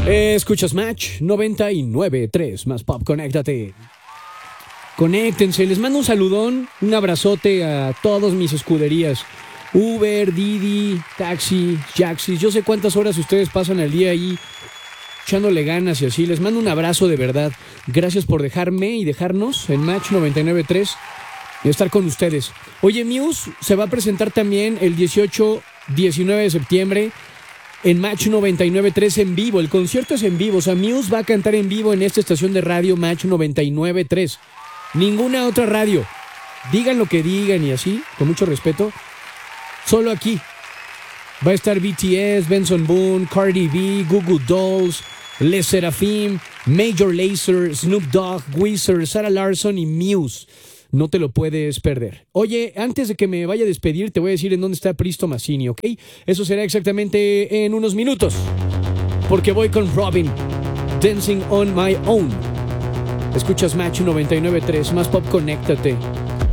Escuchas Match 99.3 más Pop, conéctate. Conéctense, les mando un saludón, un abrazote a todos mis escuderías. Uber, Didi, Taxi, Jaxi, yo sé cuántas horas ustedes pasan al día ahí echándole ganas y así. Les mando un abrazo de verdad. Gracias por dejarme y dejarnos en Match 99.3 y estar con ustedes. Oye, Muse se va a presentar también el 18-19 de septiembre en Match 99.3 en vivo. El concierto es en vivo, o sea, Muse va a cantar en vivo en esta estación de radio Match 99.3. Ninguna otra radio. Digan lo que digan y así, con mucho respeto. Solo aquí. Va a estar BTS, Benson Boone, Cardi B, Goo Goo Dolls, Les Seraphim, Major Lazer, Snoop Dogg, Weezer, Sarah Larsson y Muse. No te lo puedes perder. Oye, antes de que me vaya a despedir, te voy a decir en dónde está Pristo Mazzini, ¿ok? Eso será exactamente en unos minutos. Porque voy con Robin, Dancing on My Own. Escuchas Match 99.3, más Pop, conéctate.